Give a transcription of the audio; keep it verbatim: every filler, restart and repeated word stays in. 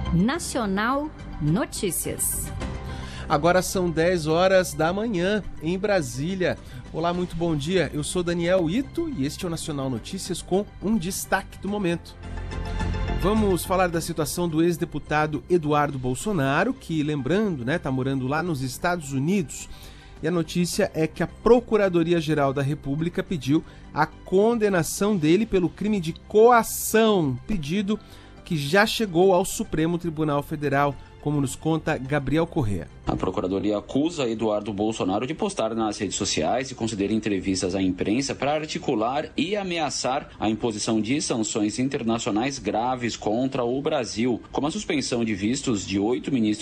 Nacional Notícias. Agora são dez horas da manhã em Brasília. Olá, muito bom dia. Eu sou Daniel Ito e este é o Nacional Notícias com um destaque do momento. Vamos falar da situação do ex-deputado Eduardo Bolsonaro, que, lembrando, né, tá morando lá nos Estados Unidos. E a notícia é que a Procuradoria-Geral da República pediu a condenação dele pelo crime de coação, pedido que já chegou ao Supremo Tribunal Federal, como nos conta Gabriel Corrêa. A Procuradoria acusa Eduardo Bolsonaro de postar nas redes sociais e conceder entrevistas à imprensa para articular e ameaçar a imposição de sanções internacionais graves contra o Brasil, como a suspensão de vistos de oito ministros